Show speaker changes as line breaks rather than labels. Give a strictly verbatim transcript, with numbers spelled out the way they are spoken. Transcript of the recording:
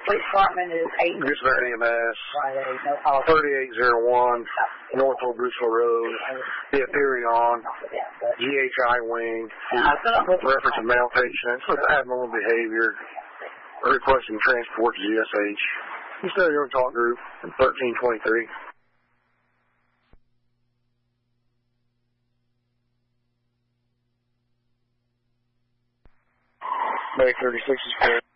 Police department is eight.
Bruce Valley E M S.
Friday, no call.
thirty-eight oh one, North Old Bruceville Road. The Ethereon. G H I wing. Reference to male patients with abnormal behavior. Requesting transport to G S H. You still your talk group in thirteen twenty-three. Bay thirty-six is clear.